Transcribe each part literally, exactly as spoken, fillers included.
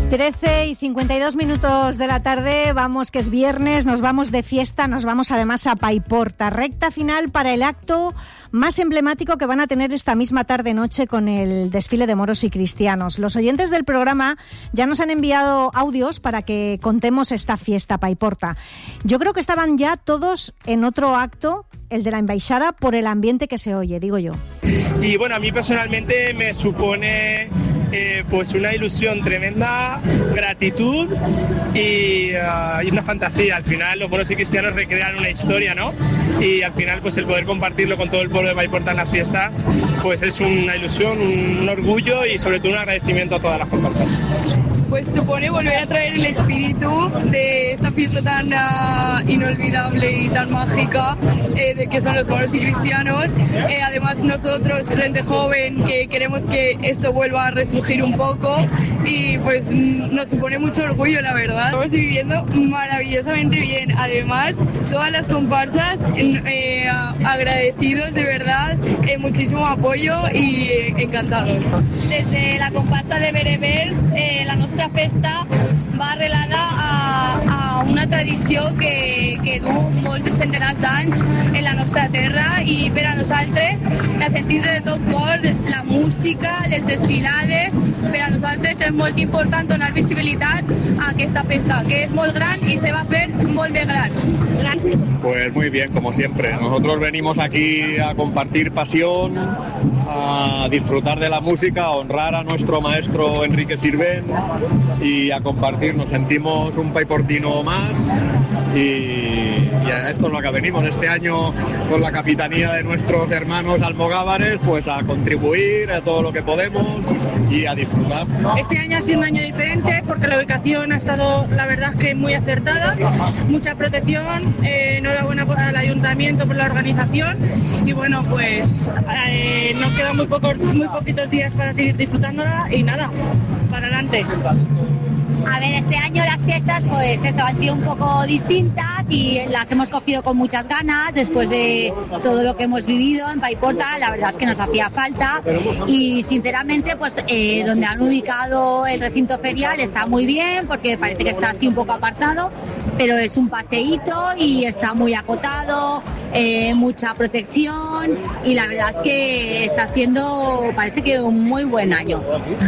trece y cincuenta y dos minutos de la tarde, vamos que es viernes, nos vamos de fiesta, nos vamos además a Paiporta, recta final para el acto más emblemático que van a tener esta misma tarde-noche con el desfile de moros y cristianos. Los oyentes del programa ya nos han enviado audios para que contemos esta fiesta Paiporta. Yo creo que estaban ya todos en otro acto, el de la embaixada, por el ambiente que se oye, digo yo. Y bueno, a mí personalmente me supone eh, pues una ilusión tremenda, gratitud y, uh, y una fantasía. Al final los moros y cristianos recrean una historia, ¿no? Y al final pues el poder compartirlo con todo el pueblo de Paiporta en las fiestas pues es una ilusión, un orgullo y sobre todo un agradecimiento a todas las comparsas. Pues supone volver a traer el espíritu de esta fiesta tan uh, inolvidable y tan mágica eh, de que son los moros y cristianos. Eh, además nosotros, gente joven, que queremos que esto vuelva a resurgir un poco y pues nos supone mucho orgullo, la verdad. Estamos viviendo maravillosamente bien. Además, todas las comparsas eh, agradecidos de verdad, eh, muchísimo apoyo y eh, encantados. Desde la comparsa de Berebers, eh, la nostra festa va arrelada a, a una tradició que, que du molts de centenars d'anys en la nostra terra i per a nosaltres la sentim de tot cor, la música, les desfilades, per a nosaltres és molt important donar visibilitat a aquesta festa, que és molt gran i se va fer molt més gran. Gràcies. Pues muy bien, como siempre. Nosotros venimos aquí a compartir pasión, a disfrutar de la música, a honrar a nuestro maestro Enrique Sirvent y a compartir. Nos sentimos un paiportino más y, y a esto es lo que venimos este año con la capitanía de nuestros hermanos almogávares, pues a contribuir a todo lo que podemos y a disfrutar. Este año ha sido un año diferente porque la ubicación ha estado, la verdad, es que muy acertada, mucha protección, eh, enhorabuena al ayuntamiento por la organización y bueno, pues eh, nos quedan muy pocos, muy poquitos días para seguir disfrutándola y nada, para adelante. A ver, este año las fiestas pues eso han sido un poco distintas y las hemos cogido con muchas ganas después de todo lo que hemos vivido en Paiporta. La verdad es que nos hacía falta y sinceramente pues eh, donde han ubicado el recinto ferial está muy bien porque parece que está así un poco apartado, pero es un paseíto y está muy acotado, eh, mucha protección y la verdad es que está siendo, parece que un muy buen año.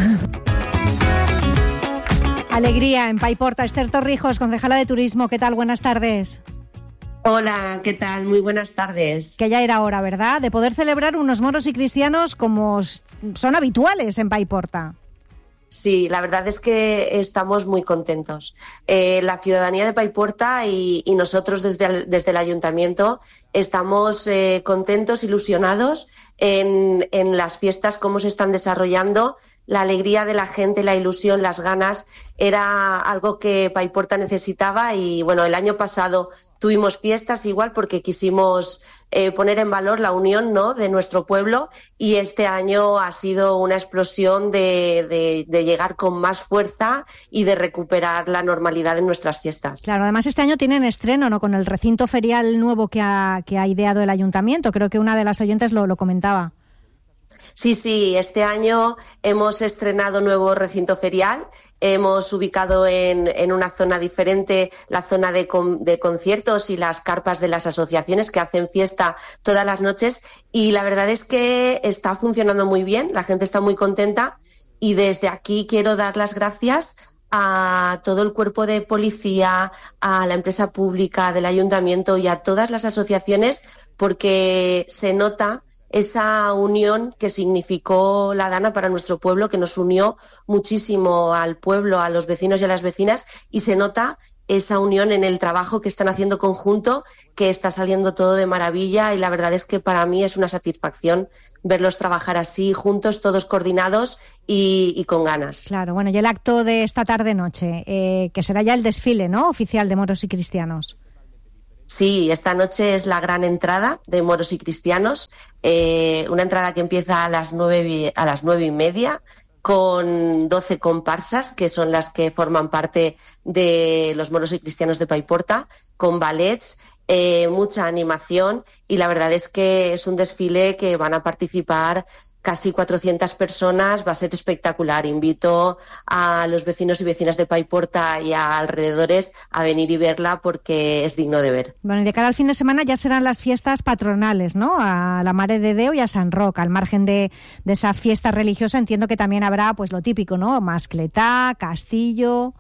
Alegría en Paiporta. Esther Torrijos, concejala de Turismo. ¿Qué tal? Buenas tardes. Hola, ¿qué tal? Muy buenas tardes. Que ya era hora, ¿verdad?, de poder celebrar unos moros y cristianos como son habituales en Paiporta. Sí, la verdad es que estamos muy contentos. Eh, la ciudadanía de Paiporta y, y nosotros desde el, desde el ayuntamiento estamos eh, contentos, ilusionados en, en las fiestas, cómo se están desarrollando. La alegría de la gente, la ilusión, las ganas, era algo que Paiporta necesitaba y bueno, el año pasado tuvimos fiestas igual porque quisimos eh, poner en valor la unión, ¿no?, de nuestro pueblo y este año ha sido una explosión de, de, de llegar con más fuerza y de recuperar la normalidad en nuestras fiestas. Claro, además este año tienen estreno, ¿no?, con el recinto ferial nuevo que ha, que ha ideado el ayuntamiento. Creo que una de las oyentes lo, lo comentaba. Sí, sí, este año hemos estrenado nuevo recinto ferial, hemos ubicado en, en una zona diferente la zona de, con, de conciertos y las carpas de las asociaciones que hacen fiesta todas las noches y la verdad es que está funcionando muy bien, la gente está muy contenta y desde aquí quiero dar las gracias a todo el cuerpo de policía, a la empresa pública del ayuntamiento y a todas las asociaciones porque se nota esa unión que significó la Dana para nuestro pueblo, que nos unió muchísimo al pueblo, a los vecinos y a las vecinas, y se nota esa unión en el trabajo que están haciendo conjunto, que está saliendo todo de maravilla y la verdad es que para mí es una satisfacción verlos trabajar así, juntos, todos coordinados y, y con ganas. Claro, bueno, y el acto de esta tarde-noche, eh, que será ya el desfile, ¿no?, oficial de moros y cristianos. Sí, esta noche es la gran entrada de moros y cristianos, eh, una entrada que empieza a las nueve, a las nueve y media con doce comparsas, que son las que forman parte de los moros y cristianos de Paiporta, con ballets, eh, mucha animación y la verdad es que es un desfile que van a participar casi cuatrocientas personas, va a ser espectacular. Invito a los vecinos y vecinas de Paiporta y a alrededores a venir y verla porque es digno de ver. Bueno, y de cara al fin de semana ya serán las fiestas patronales, ¿no? A la Mare de Déu y a San Roc. Al margen de, de esa fiesta religiosa entiendo que también habrá pues lo típico, ¿no? Mascletá, castillo...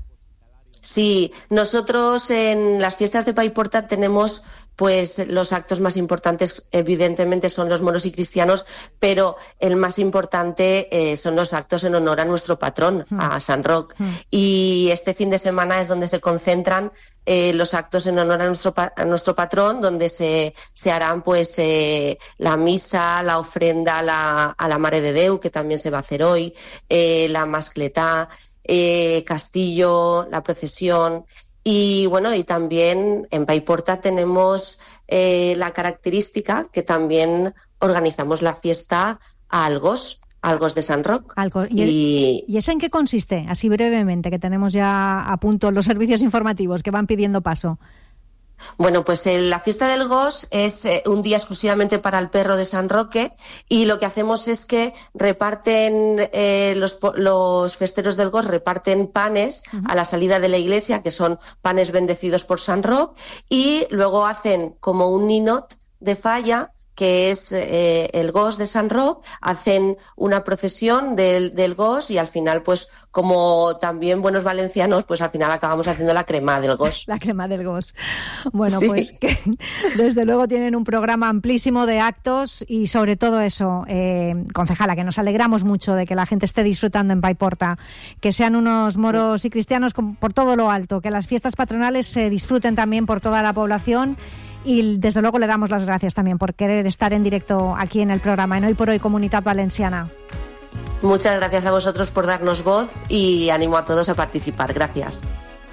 Sí, nosotros en las fiestas de Paiporta tenemos pues los actos más importantes, evidentemente son los moros y cristianos, pero el más importante eh, son los actos en honor a nuestro patrón, mm. a San Roc. Mm. Y este fin de semana es donde se concentran eh, los actos en honor a nuestro, a nuestro patrón, donde se, se harán pues eh, la misa, la ofrenda a la, a la Mare de Déu, que también se va a hacer hoy, eh, la mascletá, Eh, castillo, la procesión y bueno, y también en Paiporta tenemos eh, la característica que también organizamos la fiesta a Algos, Algos de San Roc. Algo, ¿Y, el, y... ¿Y esa en qué consiste? Así brevemente, que tenemos ya a punto los servicios informativos que van pidiendo paso. Bueno, pues eh, la fiesta del Gos es eh, un día exclusivamente para el perro de San Roque y lo que hacemos es que reparten, eh, los, los festeros del Gos reparten panes uh-huh. a la salida de la iglesia, que son panes bendecidos por San Roque, y luego hacen como un ninot de falla, que es eh, el Gos de San Roc, hacen una procesión del, del Gos y al final, pues como también buenos valencianos, pues al final acabamos haciendo la crema del Gos. La crema del Gos. Bueno, sí. Pues que desde luego tienen un programa amplísimo de actos y sobre todo eso, eh, concejala, que nos alegramos mucho de que la gente esté disfrutando en Paiporta, que sean unos moros y cristianos por todo lo alto, que las fiestas patronales se disfruten también por toda la población. Y desde luego le damos las gracias también por querer estar en directo aquí en el programa en Hoy por Hoy Comunitat Valenciana. Muchas gracias a vosotros por darnos voz y animo a todos a participar. Gracias.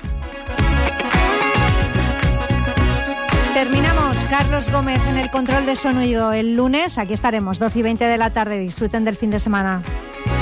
Terminamos. Carlos Gómez en el control de sonido. El lunes aquí estaremos, doce y veinte de la tarde. Disfruten del fin de semana.